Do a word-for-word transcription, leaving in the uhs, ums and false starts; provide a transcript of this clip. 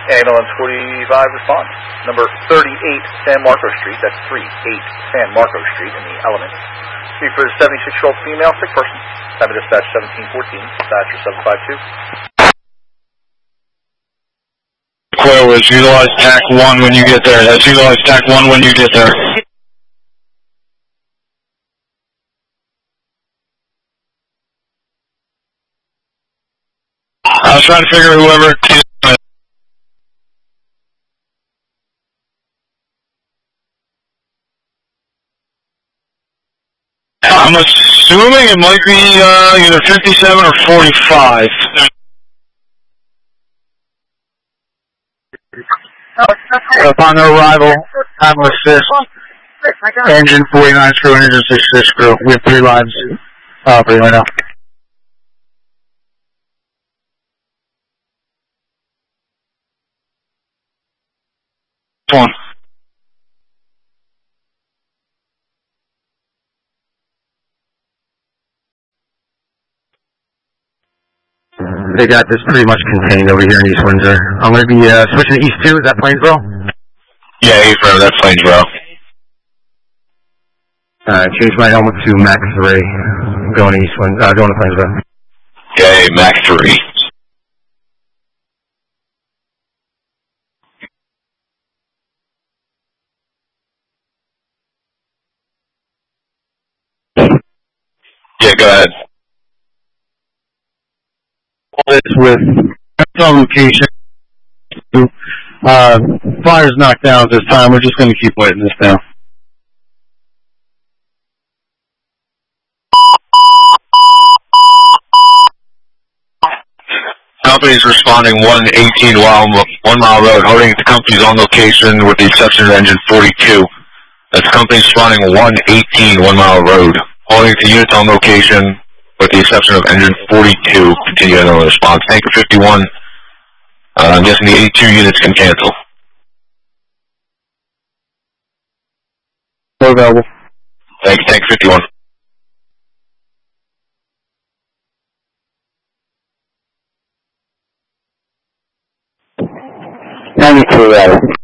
Ambulance forty-five response. Number thirty-eight San Marcos Street, that's thirty-eight San Marcos Street in the Elements. Speak for the seventy-six-year-old female sick person. Have a dispatch seventeen fourteen, dispatcher seven five two. Clear was utilize T A C one when you get there. That's utilize T A C one when you get there. I was trying to figure whoever it is. I'm assuming it might be uh, either fifty-seven or forty-five. Upon their arrival, time of assist, engine forty-nine screw, engine sixty-six screw. We have three lines operating right now. One. They got this pretty much contained over here in East Windsor. I'm going to be uh, switching to East two. Is that Plainsboro? Yeah, Eastboro. That's Plainsboro. Uh, change my helmet to Max three. Going to East Windsor. Uh, going to Plainsboro. Okay, Max three. Yeah, go ahead. It's with on location. Uh, fire's knocked down at this time. We're just going to keep waiting this down. Company's responding one eighteen while one mile road, holding the company's on location with the exception of engine forty-two. That's company responding one eighteen one mile road, holding to units on location with the exception of engine forty-two. Continuing on the response. Tanker fifty-one. Uh, I'm guessing the eighty-two units can cancel. We're available. Thank you, Tanker fifty-one. ninety-two,